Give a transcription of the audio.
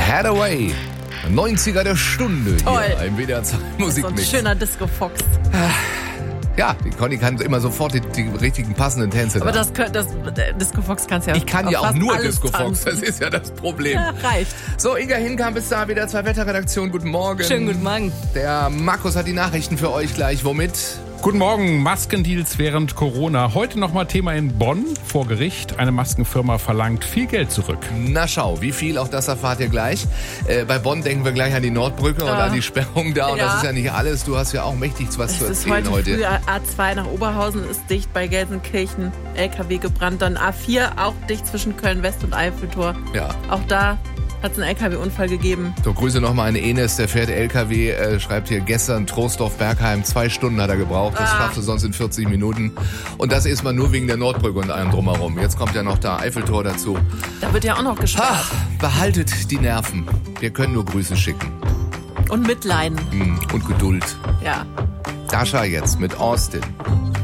Hathaway. 90er der Stunde Toll. hier im WDR 2 Musikmix. So ein schöner Disco-Fox. Ja, die Conny kann immer sofort die richtigen passenden Tänze. Aber das Disco-Fox kannst du ja. Ich kann ja auch fast nur alles Disco-Fox, tanzen. das ist ja das Problem. Ja, reicht. So, Inga Hinkamp ist da, WDR 2 Wetterredaktion. Guten Morgen. Schönen guten Morgen. Der Markus hat die Nachrichten für euch gleich. Womit? Guten Morgen, Maskendeals während Corona. Heute nochmal Thema in Bonn vor Gericht. Eine Maskenfirma verlangt viel Geld zurück. Na schau, wie viel, auch das erfahrt ihr gleich. Bei Bonn denken wir gleich an die Nordbrücke und an die Sperrung da. Und das ist ja nicht alles. Du hast ja auch mächtig was zu erzählen heute. Früh A2 nach Oberhausen ist dicht, bei Gelsenkirchen LKW gebrannt. Dann A4 auch dicht zwischen Köln-West und Eiffeltor. Ja. Auch da hat es einen LKW-Unfall gegeben. So, Grüße nochmal an Enes, der fährt LKW, schreibt hier gestern Troisdorf-Bergheim, 2 Stunden hat er gebraucht, das schaffst du sonst in 40 Minuten. Und das ist mal nur wegen der Nordbrücke und allem drumherum. Jetzt kommt ja noch da Eiffeltor dazu. Da wird ja auch noch gespart. Ach, behaltet die Nerven. Wir können nur Grüße schicken. Und mitleiden. Und Geduld. Ja. Dasha jetzt mit Austin.